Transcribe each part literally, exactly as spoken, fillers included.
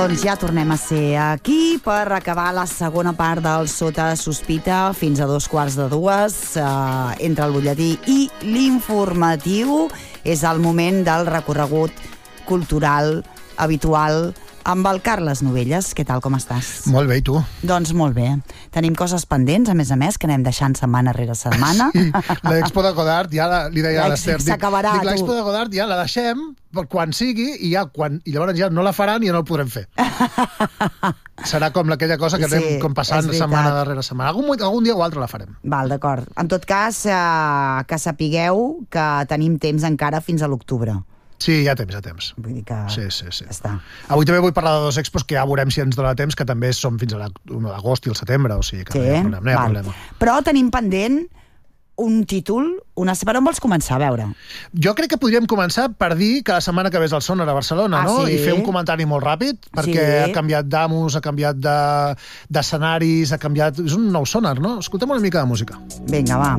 Doncs ja tornem a ser aquí per acabar la segona part del Sota Sospita fins a dos quarts de dues, eh, entre el butlletí i l'informatiu. És el moment del recorregut cultural habitual amb el Carles Novelles. Què tal, com estàs? Molt bé, i tu? Doncs molt bé. Tenim coses pendents, a més a més, que anem deixant setmana rere setmana. Sí, l'Expo de Godard, ja la, li deia a l'Ester. S'acabarà, dic, l'Expo de Godard ja la deixem quan sigui i, ja, quan, i llavors ja no la faran i ja no el podrem fer. Serà com aquella cosa que anem Sí, com passant és veritat. setmana darrere setmana. Algun, algun dia o altre la farem. Val, d'acord. En tot cas, eh, que sapigueu que tenim temps encara fins a l'octubre. Sí, hi ha temps, hi ha temps. Vull dir que Sí, sí, sí. ja està. Avui també vull parlar de dos expos que ja veurem si ens dona temps, que també són fins a l'agost i el setembre, o sigui que Sí, no hi ha problema. No hi ha val. problema. Però tenim pendent un títol, una... per on vols començar, a veure? Jo crec que podríem començar per dir que la setmana que ve és el Sonar a Barcelona, Ah, no? sí? I fer un comentari molt ràpid, perquè Sí. ha canviat d'amos, ha canviat de- d'escenaris, ha canviat... És un nou Sonar, no? Escoltem una mica de música. Vinga, va.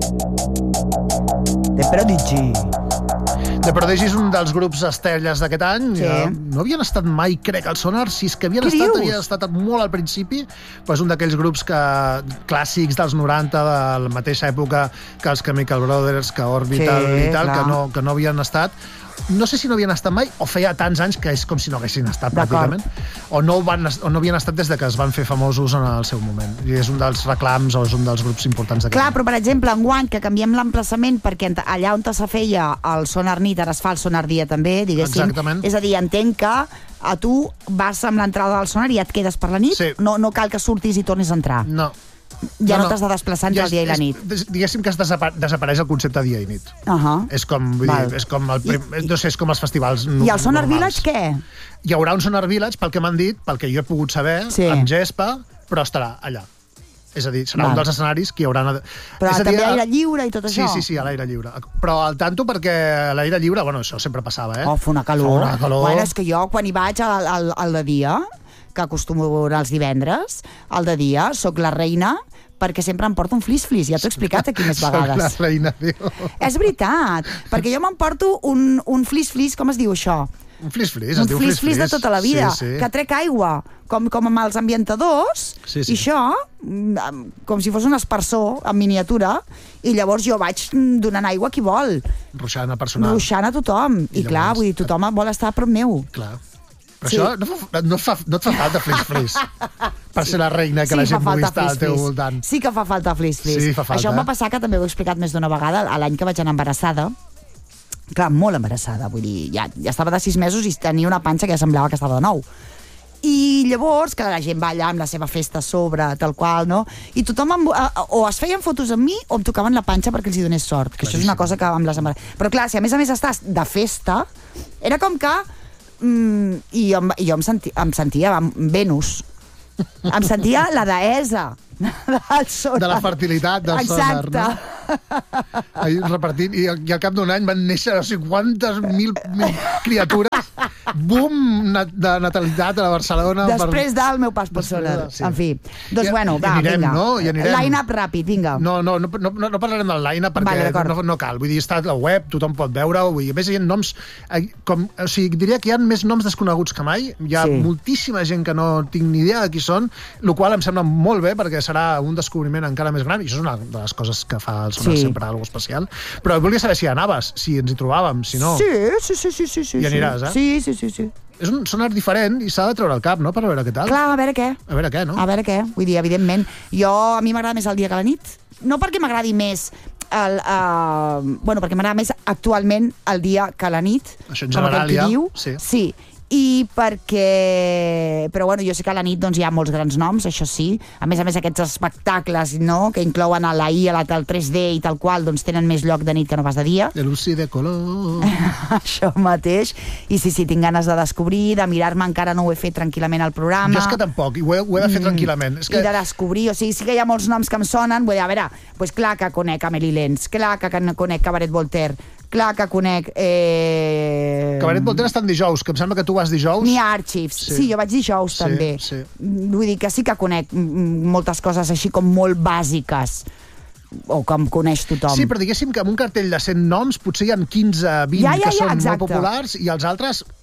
The Prodigy. The Prodigy és un dels grups estrelles d'aquest any. Sí. Ja no havien estat mai, crec, al Sonar. Si és que havien Què estat, dius? havien estat molt al principi. Pues un d'aquells grups que, clàssics dels noranta, de la mateixa època que els Chemical Brothers, que Orbital Sí, i tal, clar. que no, que no havien estat. No sé si no havien estat mai, o feia tants anys que és com si no haguessin estat, D'acord. pràcticament. O no, van, o no havien estat des de que es van fer famosos en el seu moment. I és un dels reclams o és un dels grups importants d'aquest Clar, any. però per exemple, enguany que canviem l'emplaçament perquè ent- allà on se feia el Sonar nit ara es fa el Sonar dia també, diguéssim. Exactament. És a dir, entenc que a tu vas amb l'entrada del Sonar i ja et quedes per la nit? Sí. No, no cal que surtis i tornis a entrar? No. Ja no, t'has de desplaçar entre Ja el dia i la és- nit? és- Diguéssim que es desapa desapareix el concepte dia i nit. Uh -huh. És com, vull Val. dir, és com el prim, no sé, és com els festivals no, I el Sonar normals. Village què? Hi haurà un Sonar Village, pel que m'han dit, pel que jo he pogut saber, Sí. amb gespa, però estarà allà. És a dir, serà Val. un dels escenaris que hi haurà... Però és a dir, també a- aire lliure i tot Sí, això? sí, sí, a l'aire lliure. Però al tanto perquè a l'aire lliure, bueno, això sempre passava, eh? Oh, fa una calor. Fa una calor. Bueno, és que jo, quan hi vaig al, al, al de dia, que acostumo a anar els divendres, al de dia, sóc la reina perquè sempre em porto un flis-flis. Ja t'ho he explicat aquí més vegades. Soc la reina, diu. És veritat, perquè jo m'emporto un, un flis-flis, com es diu això? Un flis-flis, Un es diu flis-flis de tota la vida, Sí, sí. que trec aigua, com, com amb els ambientadors, Sí, sí. i això, mm, com si fos un aspersor en miniatura, i llavors jo vaig donant aigua a qui vol, Ruixant a personal. ruixant a tothom. I, I clar, llavors- vull dir, tothom vol estar a prop meu. Clar. Però Sí. això no, fa, no, fa, no et fa falta flis-flis per ser la reina que la gent fa pugui falta estar al teu flis-flis. voltant. Sí que fa falta flis-flis. Sí, fa falta, Això em va eh? passar, que també ho he explicat més d'una vegada, a l'any que vaig anar embarassada. Clar, molt embarassada, vull dir, ja, ja estava de sis mesos i tenia una panxa que ja semblava que estava de nou. I llavors, que la gent va allà amb la seva festa a sobre, tal qual, no? I tothom em, o es feien fotos amb mi o em tocaven la panxa perquè els hi donés sort, que això és una cosa que amb les embarassades... Però clar, si a més a més estàs de festa, era com que... Mm, i jo, em- i jo em, senti, em sentia amb Venus. Em sentia la deessa del Sonar. De la fertilitat del Exacte. Sonar, no? Ahí repartint, i, i al cap d'un any van néixer no sé quantes mil, mil criatures. Boom na, de natalitat a la Barcelona. Després del meu pas pel Després Sonar. de- sí. En fi. Doncs I- bueno, i va, anirem, vinga. no? I anirem. Line-up ràpid, vinga. No, no, no, no, no parlarem del line-up perquè Vale, d'acord. no, no cal. Vull dir, està a la web, tothom pot veure-ho. Vull dir, a més, hi ha noms... eh, Com, o sigui, diria que hi ha més noms desconeguts que mai. Hi ha Sí. moltíssima gent que no tinc ni idea de qui són, el qual em sembla molt bé perquè serà un descobriment encara més gran, i això és una de les coses que fa el Sonar Sí. sempre alguna especial. Però volia saber si anaves, si ens hi trobàvem, si no... Sí, sí, sí, sí, sí, sí. Hi aniràs, eh? Sí, sí, sí, sí. És un Sonar diferent i s'ha de treure el cap, no?, per veure què tal. Clar, a veure què. A veure què, no? A veure què. Vull dir, evidentment, jo, a mi m'agrada més el dia que la nit. No perquè m'agradi més el, uh, bueno, perquè m'agrada més actualment el dia que la nit. Això en com general aquell qui ja, diu. sí. Sí. I perquè... Però bueno, jo sé que a la nit doncs, hi ha molts grans noms, això sí. A més a més, aquests espectacles, no?, que inclouen a la I, a la, el tres D i tal qual, doncs tenen més lloc de nit que no pas de dia. De luz y de color... Això mateix. I sí, sí, tinc ganes de descobrir, de mirar-me, encara no ho he fet tranquil·lament al programa. Jo és que tampoc, i ho he, ho he de fer mm. tranquil·lament. És que... I de descobrir, o sigui, sí que hi ha molts noms que em sonen, vull dir, a veure, doncs clar que conec Amélie Lenz, clar que conec Cabaret Voltaire, clar que conec... Eh... Cabaret Voltaire està en dijous, que em sembla que tu vas dijous. N'hi ha Archives, sí. sí, jo vaig dijous Sí, també. sí. Vull dir que sí que conec mm, moltes coses així com molt bàsiques, o que em coneix tothom. Sí, però diguéssim que amb un cartell de cent noms potser hi ha quinze, vint Ja, ja, que ja, són exacte. molt populars i els altres no.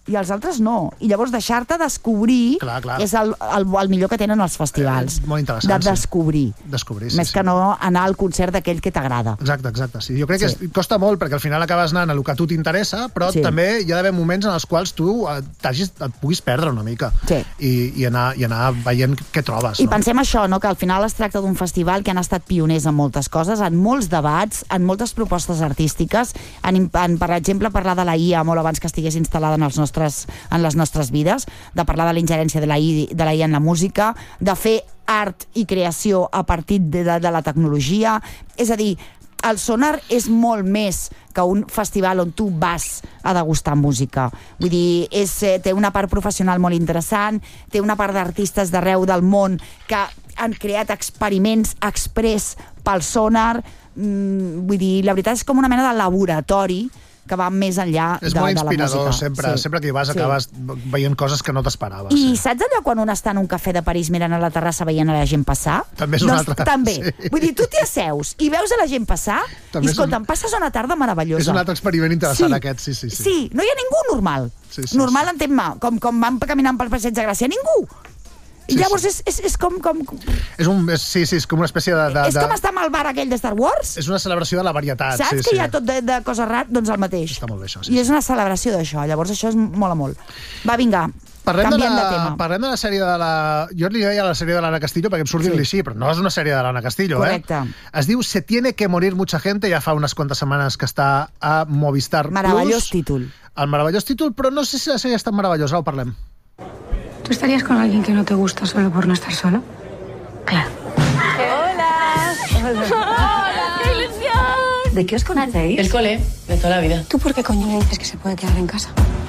i els altres no. I llavors deixar-te descobrir clar, clar. és el, el, el millor que tenen els festivals. Eh, molt interessant, de descobrir. Sí. Descobrir, sí, Més sí. que no anar al concert d'aquell que t'agrada. Exacte, exacte. Sí. Jo crec sí. que es, costa molt, perquè al final acabes anant a el que a tu t'interessa, però sí. també hi ha d'haver moments en els quals tu et puguis perdre una mica sí. I, i, anar, i anar veient què trobes. I no? pensem això, no? Que al final es tracta d'un festival que han estat pioners en moltes coses, en molts debats, en moltes propostes artístiques, en, en per exemple, parlar de la I A molt abans que estigués instal·lada en, els nostres, en les nostres vides, de parlar de la ingerència de la I A, de la I A en la música, de fer art i creació a partir de, de, de la tecnologia. És a dir, el Sonar és molt més que un festival on tu vas a degustar música. Vull dir, és, té una part professional molt interessant, té una part d'artistes d'arreu del món que han creat experiments express pel Sonar. Mm, vull dir, la veritat és com una mena de laboratori que va més enllà de, de la música. És molt inspirador, sempre. Sí. Sempre que hi vas sí. acabes veient coses que no t'esperaves. I sí. saps allò quan un està en un cafè de París mirant a la terrassa veient a la gent passar? També és una doncs, altra. També. Sí. Vull dir, tu t'hi asseus i veus a la gent passar també i, escolta'm, un... passes una tarda meravellosa. És un altre experiment interessant, sí. aquest, sí, sí, sí. Sí, no hi ha ningú normal. Sí, sí, normal, sí. entén-me, com, com van caminant pel passeig de Gràcia. Ningú. I sí, llavors sí. És, és, és com... com... És un, és, sí, sí, és com una espècie de... de és com estar amb el bar aquell de Star Wars. És una celebració de la varietat. Saps sí, que sí. hi ha tot de, de coses rares? Doncs el mateix. Està molt bé, això. Sí, I sí. és una celebració d'això. Llavors això és mola molt. Va, vinga, parlem canviem de, la, de tema. Parlem de la sèrie de la... Jo li deia la sèrie de l'Anna Castillo perquè em surt dir-li sí. així, però no és una sèrie de l'Anna Castillo, correcte. Eh? Es diu Se tiene que morir mucha gente, ja fa unes quantes setmanes que està a Movistar Meravellós Plus. títol. El meravellós títol, però no sé si la sèrie és tan meravellosa, ho parlem. ¿Tú estarías con alguien que no te gusta solo por no estar solo? Claro. ¡Hola! ¡Hola! ¡Qué ilusión! ¿De qué os conocéis? El cole, de toda la vida. ¿Tú por qué coño le dices que se puede quedar en casa?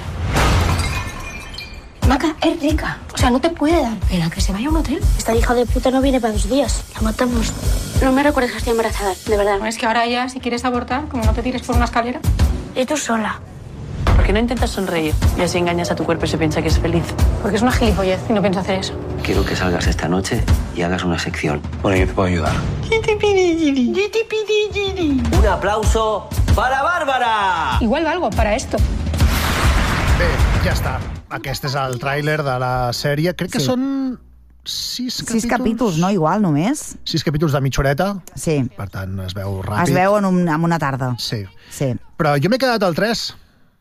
Maca, es rica. O sea, no te puede dar pena que se vaya a un hotel. Esta hija de puta no viene para dos días. La matamos. No me recuerdes que estoy embarazada, de verdad. No es que ahora ya, si quieres abortar, como no te tires por una escalera. Y tú sola. ¿Por qué no intentas sonreír y así engañas a tu cuerpo y se piensa que es feliz? Porque es una gilipollez y no pienso hacer eso. Quiero que salgas esta noche y hagas una sección. Bueno, yo te puedo ayudar. Un aplauso para Bárbara. Igual valgo para esto. Bé, ja està. Aquest és el tràiler de la sèrie. Crec que Sí. són sis capítols. Sis capítols, no? Igual, només. Sis capítols de mitja horeta. Sí. Per tant, es veu ràpid. Es veu en, un, en una tarda. Sí. Sí. Però jo m'he quedat al tres.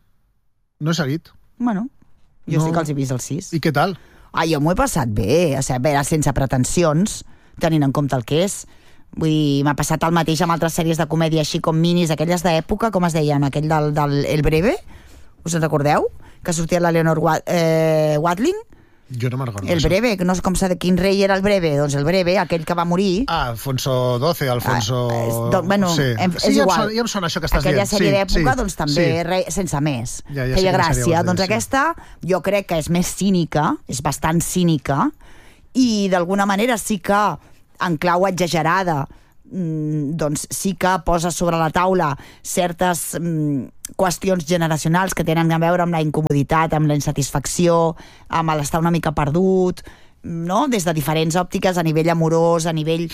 No he seguit. Bueno, jo No. sí que els he vist al sis. I què tal? Ah, jo m'ho he passat bé, o sigui, a veure, sense pretensions, tenint en compte el que és. Vull dir, m'ha passat el mateix amb altres sèries de comèdia, així com minis, aquelles d'època, com es deien, aquell del, del El Breve, us en recordeu? Que sortia la Leonor Wat, eh, Watling? Jo no me'n recordo. El això. Breve, que no sé com s'ha de quin rei era el Breve, doncs el Breve, aquell que va morir. Ah, Alfonso doce, Alfonso... Ah, és, doncs, bueno, sí, em, sí és ja, igual. em sona, ja em sona això que estàs Aquella dient. sèrie sí, d'època, sí, doncs també, sí. re, sense més. Ja, ja sé Feia quina sèrie gràcia. vols dir, Doncs sí. aquesta, jo crec que és més cínica, és bastant cínica, i d'alguna manera sí que, en clau exagerada, mm, doncs sí que posa sobre la taula certes mm, qüestions generacionals que tenen a veure amb la incomoditat, amb la insatisfacció, amb l'estar una mica perdut, no? Des de diferents òptiques, a nivell amorós, a nivell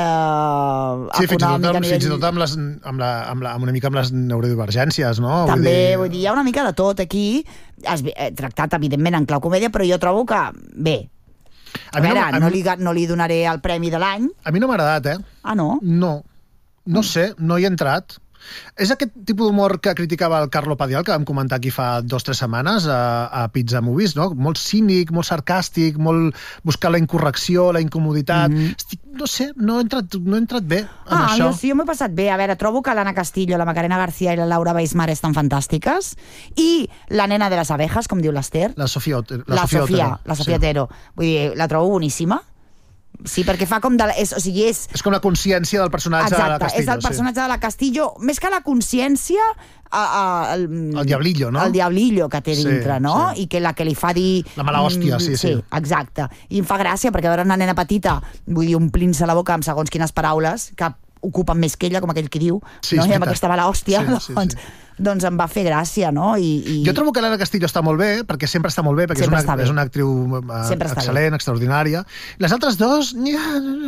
eh, Sí, fins i tot, econòmic, amb, a nivell... fins i tot amb, les, amb, la, amb, la, amb una mica amb les neurodivergències, no? També, vull dir, hi ha una mica de tot aquí, has eh, tractat, evidentment, en clau comèdia, però jo trobo que, bé, a, A mi no- veure, a no, mi- li, no li donaré el premi de l'any. A mi no m'ha agradat, eh? Ah, no? No. No sé, no hi he entrat. És aquest tipus d'humor que criticava el Carlo Padial, que vam comentar aquí fa dues o tres setmanes a, a Pizza Movies, no? Molt cínic, molt sarcàstic, molt buscar la incorrecció, la incomoditat. Mm -hmm. Estic, no sé, no he entrat, no he entrat bé amb Ah, això. jo sí, jo m'he passat bé. A veure, trobo que l'Anna Castillo, la Macarena García i la Laura Beismar estan fantàstiques. I la nena de les abejas, com diu l'Ester. La Sofia Otero. La, Sofia, Otero, la Sofia sí. Otero. Vull dir, la trobo boníssima. Sí, perquè fa com de... La, és, o sigui, és... És com la consciència del personatge Exacte, de la Castillo. és el personatge sí. de la Castillo, més que la consciència, a, a, el, El diablillo, no? El diablillo que té Sí, dintre, no? sí. I que la que li fa dir... La mala hòstia, sí, sí. Sí, exacte. I em fa gràcia, perquè veure una nena petita, vull dir, omplint-se la boca amb segons quines paraules, que ocupen més que ella, com aquell que diu, Sí, no? és I amb veritat. aquesta mala hòstia, Sí, sí, doncs, sí. doncs em va fer gràcia, no? I, i... Jo trobo que l'Anna Castillo està molt bé, perquè sempre està molt bé, perquè Sempre és està una, bé. és una actriu uh, Sempre està excel·lent, extraordinària. Les altres dos, ja,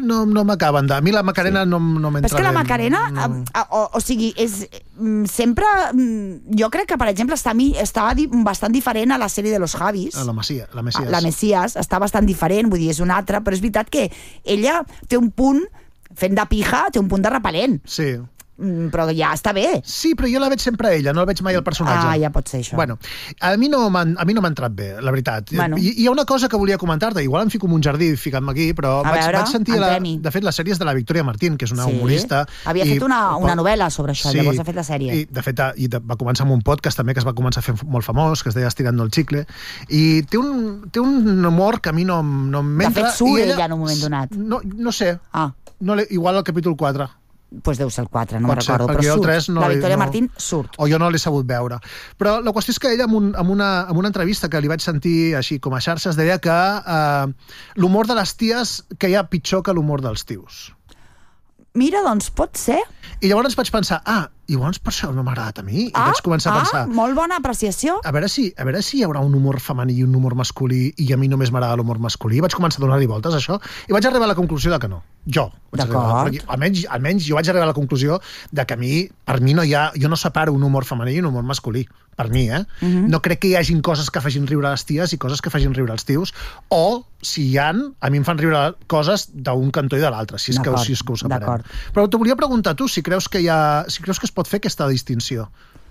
no, no m'acaben de... A mi la Macarena sí. no, no m'entra bé. Però és que la Macarena, no. o, o sigui, és sempre... Jo crec que, per exemple, està, estava bastant diferent a la sèrie de los Javis. La Mesías. La Mesías. La Mesías està bastant diferent, vull dir, és una altra, però és veritat que ella té un punt, fent de pija, té un punt de repel·lent. Sí. Però ja està bé. Sí, però jo la veig sempre a ella, no la veig mai al personatge. Ah, ja pot ser això. Bueno, a mi no m'ha entrat bé, la veritat. Bueno. I hi ha una cosa que volia comentar-te, igual em fico en un jardí ficant-me aquí, però a vaig, veure, vaig sentir, la, de fet, les sèries de la Victoria Martín, que és una sí. humorista. Havia i, fet una, una novel·la sobre això, sí, llavors ha fet la sèrie. I, de fet, i de, va començar amb un podcast també que es va començar a fer molt famós, que es deia Estirando el Chicle, i té un, té un humor que a mi no, no m'entra. De fet, surt ella, ella en un moment donat. No, no sé, ah. no, igual al capítol quatre. Pues deu ser el quatre, no me'n recordo, però surt. tres no, la Victoria no, Martín surt. O jo no l'he sabut veure. Però la qüestió és que ella, en, un, en, una, en una entrevista que li vaig sentir així com a xarxes, deia que eh, l'humor de les ties que hi ha pitjor que l'humor dels tios. Mira, doncs pot ser. I llavors vaig pensar, ah, i llavors per això no m'ha agradat a mi. I ah, vaig començar ah, a pensar... molt bona apreciació. A veure, si, a veure si hi haurà un humor femení i un humor masculí i a mi només m'agrada l'humor masculí. Vaig començar a donar-hi voltes a això i vaig arribar a la conclusió de que no. Jo. D'acord. Almenys, almenys jo vaig arribar a la conclusió de que a mi, per mi no hi ha... Jo no separo un humor femení i un humor masculí. Per mi, eh? Uh-huh. No crec que hi hagin coses que facin riure les ties i coses que facin riure els tios. O, si hi han, a mi em fan riure coses d'un cantó i de l'altre, si és que, si és que ho separem. Però t'ho volia preguntar tu, si creus que hi ha, si creus que es pot fer aquesta distinció.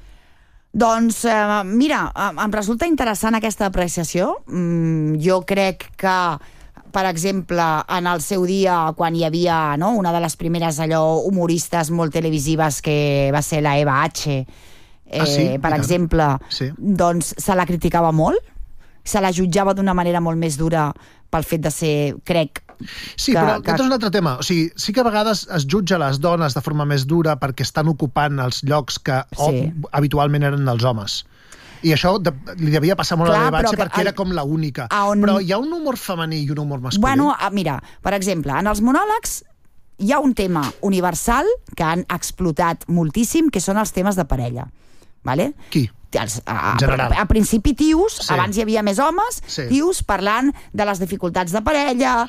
Doncs, eh, mira, em resulta interessant aquesta apreciació. Mm, jo crec que, per exemple, en el seu dia, quan hi havia, no, una de les primeres allò humoristes molt televisives que va ser la Eva H., eh, ah, sí? per exemple, sí. doncs se la criticava molt, se la jutjava d'una manera molt més dura pel fet de ser, crec... Sí, que, però que... aquest és un altre tema. O sigui, sí que a vegades es jutja les dones de forma més dura perquè estan ocupant els llocs que sí. o, habitualment eren dels homes. I això de, li devia passar molt Clar, a l'Eva H perquè el, era com l'única. On... Però hi ha un humor femení i un humor masculí. Bueno, mira, per exemple, en els monòlegs hi ha un tema universal que han explotat moltíssim, que són els temes de parella. Vale? Qui? Els, a, a, a principi tios, sí. abans hi havia més homes, sí. tios parlant de les dificultats de parella,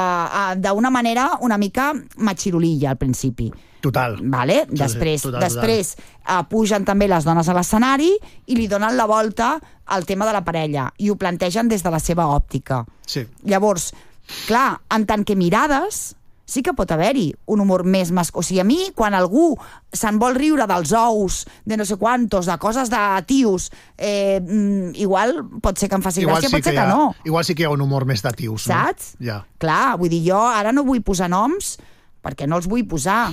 d'una manera una mica matxirolilla al principi. Total. Vale? Sí, després sí, total, després total. Uh, pugen també les dones a l'escenari i li donen la volta al tema de la parella i ho plantegen des de la seva òptica. Sí. Llavors, clar, en tant que mirades... sí que pot haver-hi un humor més masculí. O sigui, a mi, quan algú se'n vol riure dels ous, de no sé quantos, de coses de tios, eh, mm, igual pot ser que em faci igual gràcia, sí pot ser que, que ha, no. Igual sí que hi ha un humor més de tios, no? Saps? Ja. Clar, vull dir, jo ara no vull posar noms, perquè no els vull posar.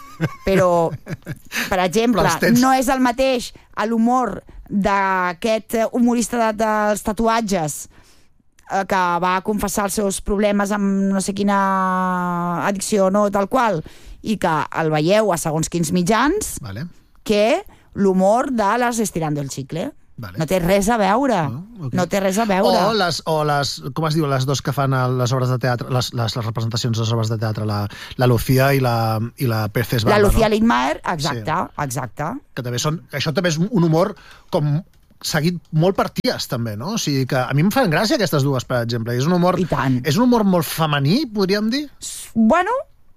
Però, per exemple, tens... no és el mateix l'humor d'aquest humorista de, dels tatuatges que va confessar els seus problemes amb no sé quina addicció, no, tal qual, i que el veieu a segons quins mitjans, vale. que l'humor de les Estirando el Chicle. Vale. No té res a veure. No, okay. no té res a veure. O les, o les, com es diu, les dos que fan les obres de teatre, les, les, les representacions de les obres de teatre, la, la Lucía i la, i la Pérez Barba. La Lucía no? Lindmaer, exacte, sí. exacte. Que també són, això també és un humor com seguit molt per ties, també, no? O sigui que a mi em fan gràcia aquestes dues, per exemple. És un humor, és un humor molt femení, podríem dir? Bueno,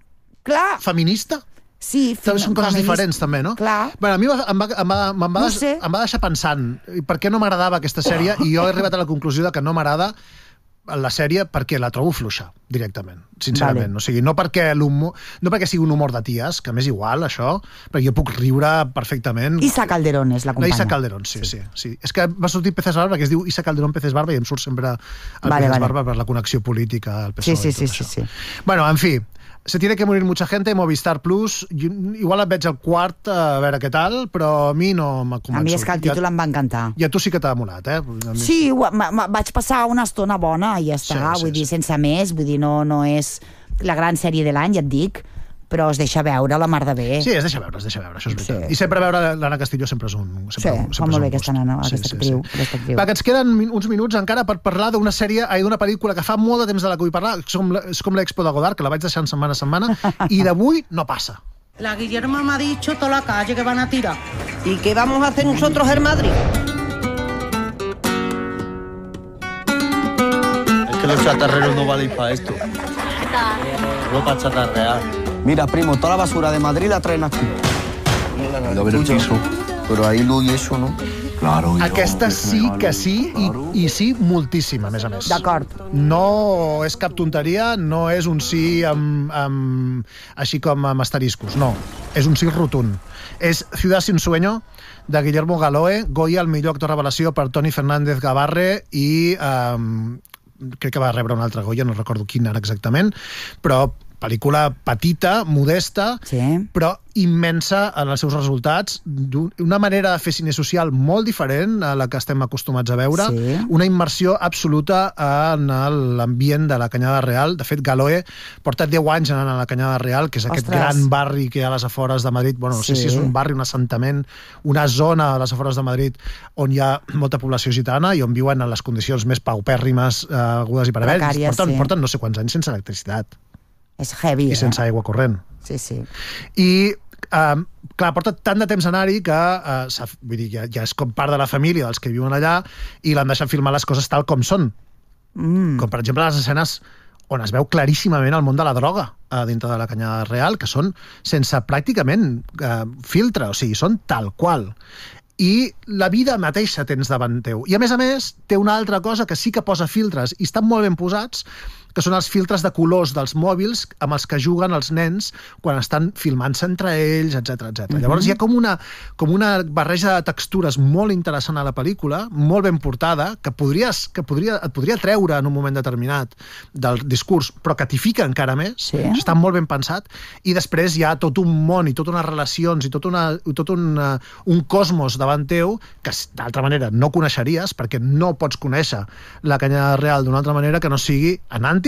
clar. Feminista? Sí, també són coses feminista. Diferents, també, no? Clar. Bueno, a mi em va, em va, em va, em va, no sé. em va deixar pensant per què no m'agradava aquesta sèrie i jo he arribat a la conclusió de que no m'agrada la sèrie perquè la trobo fluixa, directament, sincerament. Vale. O sigui, no perquè, no perquè sigui un humor de ties, que m'és igual, això, perquè jo puc riure perfectament. Isa Calderón és la companya. La Isa Calderón, sí, sí, sí. sí. És que va sortir Peces Barba, que es diu Isa Calderón Peces Barba, i em surt sempre el vale, Peces vale. Barba per la connexió política al P S O E. Sí, sí, i tot sí, això. sí, sí. Bueno, en fi, se tiene que morir mucha gente, Movistar Plus, igual et veig al quart, a veure què tal, però a mi no m'ha convençut. A mi és que el títol ja, em va encantar. I a tu sí que t'ha molat, eh? Sí, vaig passar una estona bona i ja està, sí, sí, vull dir, sí. sense més, vull dir, no, no és la gran sèrie de l'any, ja et dic, però es deixa veure la mar de bé. Sí, es deixa veure, es deixa veure, això és veritat. Sí. I sempre veure l'Anna Castillo sempre és un sempre, Sí, sempre fa molt bé aquesta nana, aquesta, sí, actriu, sí, sí. aquesta actriu. Va, que ens queden uns minuts encara per parlar d'una sèrie, d'una pel·lícula que fa molt de temps de la que vull parlar, és com l'Expo de Godard, que la vaig deixant setmana a setmana, i d'avui no passa. La Guillerma me ha dicho toda la calle que van a tirar. ¿Y qué vamos a hacer nosotros en Madrid? Es que los chatarreros no valen para esto. chatarra. Ropa chatarrear. Mira, primo, toda la basura de Madrid la traen aquí. A ver el piso. Pero ahí luz i això, no? Claro, aquesta sí que sí, i, i sí moltíssim, a més a més. D'acord. No és cap tonteria, no és un sí amb, amb, així com amb asteriscos, no. És un sí rotund. És Ciudad sin sueño, de Guillermo Galoe, Goya, el millor actor revelació per Toni Fernández Gavarre i um, crec que va rebre un altre Goya, no recordo quin ara exactament, però pel·lícula petita, modesta, sí, però immensa en els seus resultats, d'una manera de fer cine social molt diferent a la que estem acostumats a veure, sí, una immersió absoluta en l'ambient de la Canyada Real. De fet, Galoe porta deu anys anant a la Canyada Real, que és aquest Ostres. gran barri que hi ha a les afores de Madrid, bueno, no sé Sí. si és un barri, un assentament, una zona a les afores de Madrid on hi ha molta població gitana i on viuen en les condicions més paupèrrimes, eh, agudes i per haver. Precàries, Porten, sí. porten no sé quants anys sense electricitat. És heavy, I eh? sense aigua corrent. Sí, sí. I, eh, clar, porta tant de temps anar-hi que eh, vull dir, ja, ja és com part de la família dels que viuen allà i l'han deixat filmar les coses tal com són. Mm. Com, per exemple, les escenes on es veu claríssimament el món de la droga a dintre de la Canyada Real, que són sense pràcticament eh, filtre, o sigui, són tal qual. I la vida mateixa tens davant teu. I, a més a més, té una altra cosa que sí que posa filtres i estan molt ben posats, que són els filtres de colors dels mòbils amb els que juguen els nens quan estan filmant-se entre ells, etcètera, etcètera. Mm-hmm. Llavors hi ha com una, com una barreja de textures molt interessant a la pel·lícula, molt ben portada, que, podries, que podria, et podria treure en un moment determinat del discurs, però que t'hi fica encara més. Sí. Està molt ben pensat. I després hi ha tot un món i totes unes relacions i tot, una, tot un, uh, un cosmos davant teu que d'altra manera no coneixeries, perquè no pots conèixer la Canyada Real d'una altra manera que no sigui anant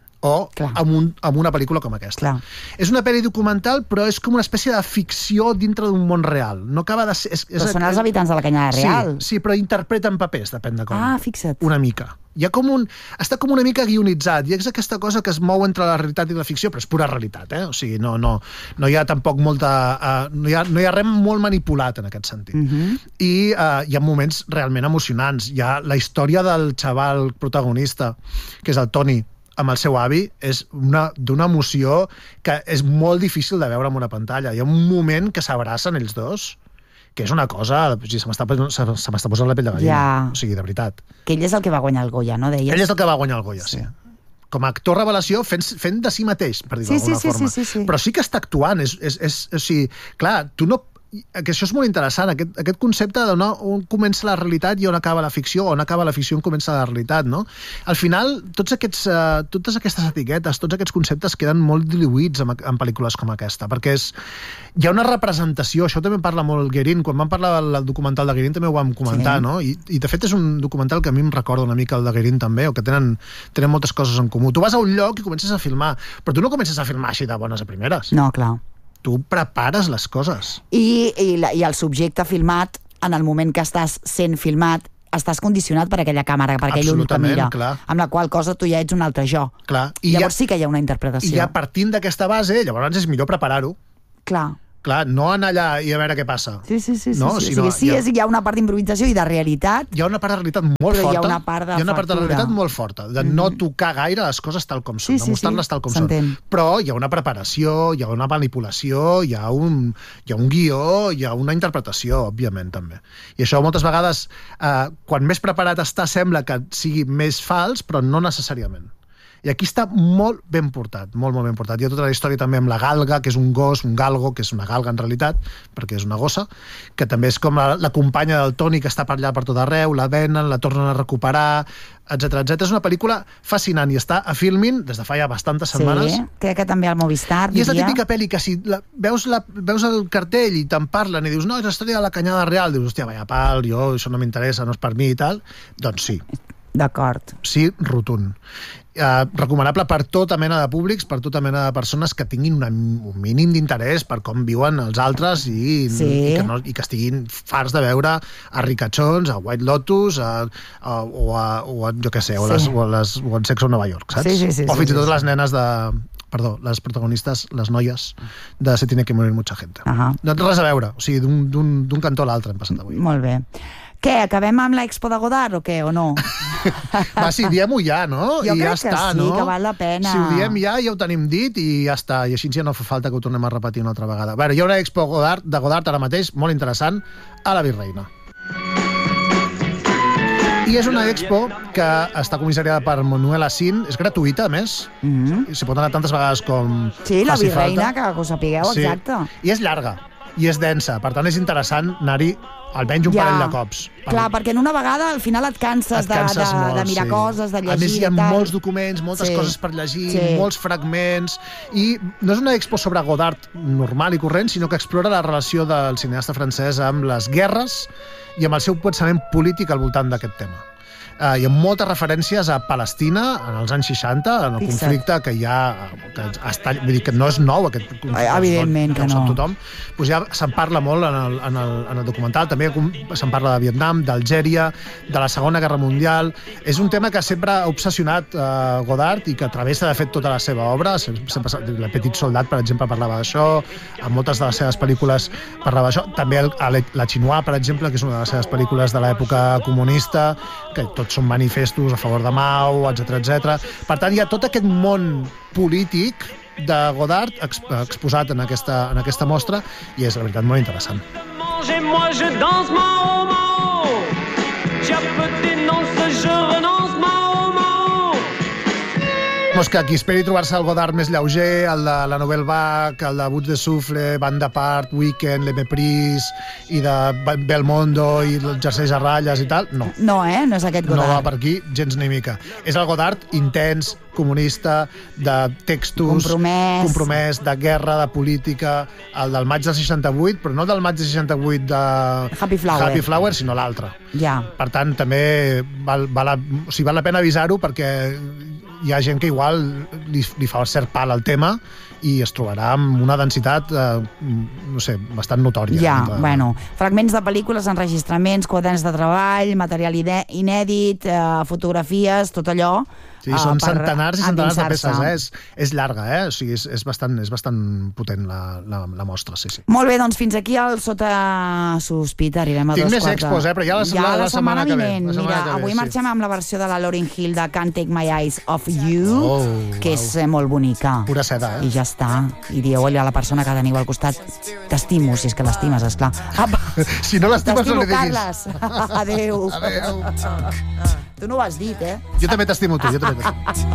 o amb, un, amb una pel·lícula com aquesta. Clar. És una pel·li documental, però és com una espècie de ficció dintre d'un món real. No acaba de ser... És, és, Però són els habitants de la Canyada Real. Sí, sí, però interpreten papers, depèn de com. Ah, fixa't. Una mica. Hi ha com un, està com una mica guionitzat, i és aquesta cosa que es mou entre la realitat i la ficció, però és pura realitat, eh? O sigui, no, no, no hi ha tampoc molta... Uh, no, hi ha, no hi ha res molt manipulat en aquest sentit. Mm-hmm. I uh, hi ha moments realment emocionants. Hi ha la història del xaval protagonista, que és el Toni, amb el seu avi, és d'una emoció que és molt difícil de veure en una pantalla. Hi ha un moment que s'abracen ells dos, que és una cosa... Se m'està se m'està posant la pell de gallina. Ja. O sigui, de veritat. Que ell és el que va guanyar el Goya, no? Deies? Ell és el que va guanyar el Goya, sí. sí. Com a actor revelació, fent, fent de si mateix, per dir-ho sí, d'alguna sí, sí, forma. Sí, sí, sí. Però sí que està actuant. És, és, és, o sigui, clar, tu no... que això és molt interessant, aquest, aquest concepte d'on on comença la realitat i on acaba la ficció, on acaba la ficció i on comença la realitat, no? Al final, tots aquests, uh, totes aquestes etiquetes, tots aquests conceptes queden molt diluïts en, en pel·lícules com aquesta, perquè és, hi ha una representació, això també parla molt Guérin, quan vam parlar del documental de Guérin també ho vam comentar, sí. No? I, I de fet és un documental que a mi em recorda una mica el de Guérin també, o que tenen, tenen moltes coses en comú. Tu vas a un lloc i comences a filmar, però tu no comences a filmar així de bones a primeres. No, clar. Tu prepares les coses. I, i, la, i el subjecte filmat, en el moment que estàs sent filmat, estàs condicionat per aquella càmera, per aquell ull que mira, clar. Amb la qual cosa tu ja ets un altre jo. Clar. I llavors ja, sí que hi ha una interpretació. I ja partint d'aquesta base, llavors és millor preparar-ho. Clar. Clar, no anar allà i a veure què passa. Sí, sí, sí. No? sí, sí. Sinó, o sigui, sí, hi ha... és, hi ha una part d'improvisació i de realitat. Hi ha una part de realitat molt però forta. Hi ha una part de, hi ha una part de realitat molt forta, de mm-hmm. no tocar gaire les coses tal com són, sí, de mostrar-les sí, tal com són. Però hi ha una preparació, hi ha una manipulació, hi ha un, hi ha un guió, hi ha una interpretació, òbviament, també. I això moltes vegades, eh, quan més preparat està, sembla que sigui més fals, però no necessàriament. I aquí està molt ben portat, molt, molt ben portat. Hi ha tota la història també amb la galga, que és un gos, un galgo, que és una galga en realitat, perquè és una gossa, que també és com la, la companya del Toni, que està per allà per tot arreu, la venen, la tornen a recuperar, etcètera, etcètera. És una pel·lícula fascinant i està a Filmin des de fa ja bastantes setmanes. Sí, crec que també al Movistar. I és la típica pel·li que si la, veus, la, veus el cartell i te'n parlen i dius, no, és la història de la Canyada Real, dius, hòstia, vaya pal, jo, això no m'interessa, no és per mi i tal. Doncs sí. D'acord. Sí, rotund. Uh, recomanable per tota mena de públics, per tota mena de persones que tinguin una, un mínim d'interès per com viuen els altres i, sí. i, que no, i que estiguin farts de veure a Ricachons, a White Lotus, a, a, o, a, o a, jo què sé, o, sí. les, o, les, o en Sexo a Nova York, saps? Sí, sí, sí, o fins sí, i tot sí. les nenes de... Perdó, les protagonistes, les noies de Se tiene que morir mucha gente. Uh-huh. No té res a veure, o sigui, d'un cantó a l'altre hem passat avui. Molt bé. Què, acabem amb l'Expo de Godard o què, o no? Va, sí, diem-ho ja, no? Jo I crec ja que està, sí, no? que val la pena. Si ho diem ja, ja ho tenim dit i ja està. I així ja no fa falta que ho tornem a repetir una altra vegada. Bé, hi ha una Expo Godard, de Godard ara mateix, molt interessant, a la Virreina. I és una expo que està comissariada per Manuel Asín, és gratuïta, a més, mm-hmm. s'hi pot anar tantes vegades com sí, la faci Virreina, falta. que ho sapigueu, sí. exacte. I és llarga, i és densa, per tant és interessant anar-hi almenys un ja. parell de cops. Clar, perquè en una vegada al final et canses, et canses de, de, molt, de mirar sí. coses, de llegir. A més, hi ha tal. molts documents, moltes sí. coses per llegir, sí. molts fragments, i no és una expo sobre Godard normal i corrent, sinó que explora la relació del cineasta francès amb les guerres i amb el seu pensament polític al voltant d'aquest tema. Uh, hi ha moltes referències a Palestina en els anys seixanta, en el Fixa't. conflicte que hi ha, que, està, vull dir que no és nou aquest conflicte, evidentment que no, no. Tothom. Pues ja se'n parla molt en el, en, el, en el documental, també se'n parla de Vietnam, d'Algèria, de la Segona Guerra Mundial. És un tema que sempre ha obsessionat uh, Godard i que travessa de fet tota la seva obra. Sempre, la Petit Soldat, per exemple, parlava d'això, en moltes de les seves pel·lícules parlava d'això. També el, la Chinois, per exemple, que és una de les seves pel·lícules de l'època comunista, que tots són manifestos a favor de Mao, etcètera, etcètera. Per tant, hi ha tot aquest món polític de Godard exposat en aquesta, en aquesta mostra i és, la veritat, molt interessant. Doncs que qui esperi trobar-se el Godard més lleuger, el de la Nouvelle Vague, el de Bouts de Souffle, Bande Apart, Weekend, Le Mépris, i de Belmondo, i els jerseis a ratlles i tal, no. No, eh? No és aquest Godard. No va per aquí, gens ni mica. És el Godard intens, comunista, de textos... Compromès. Compromès, de guerra, de política, el del maig del seixanta-vuit, però no del maig del seixanta-vuit de Happy Flower, Happy Flower sinó l'altre. Ja. Per tant, també val, val, o sigui, val la pena avisar-ho perquè hi ha gent que igual li, li fa cert pal al tema i es trobarà amb una densitat, eh, no sé, bastant notòria. Ja, de... bueno, fragments de pel·lícules, enregistraments, quaderns de treball, material inèdit, eh, fotografies, tot allò. Sí, són uh, centenars i centenars de peces, eh? És, és llarga, eh? O sigui, és, és, bastant, és bastant potent la, la, la mostra, sí, sí. Molt bé, doncs fins aquí al Sota Sospita arribem a Tinc dos més quarts. expos, eh? Però ja la, ja la, la, la setmana, setmana que ve. La setmana Mira, que ve, avui sí. marxem amb la versió de la Lauryn Hill de Can't Take My Eyes Off You, oh, que és wow. molt bonica. Pura seda, eh? I ja està. I dieu a la persona que teniu al costat, t'estimo, si és que l'estimes, esclar. Si no l'estimes, no li diguis. T'estimo, Carles. Adéu. Adéu. Tu no ho has dit, eh? Jo també t'estimo, tu, jo també t'estimo.